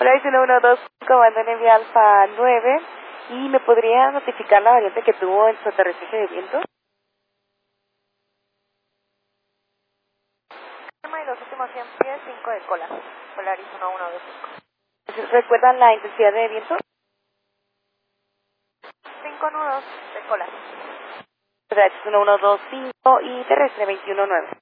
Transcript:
Polaris 1125, comando Navia Alfa 9. ¿Y me podría notificar la variante que tuvo en su aterrizaje de viento? Y los últimos 100 pies, 5 de cola. Polaris 1125. ¿Recuerdan la intensidad de viento? 5 nudos de cola. Polaris 1125 y terrestre 219.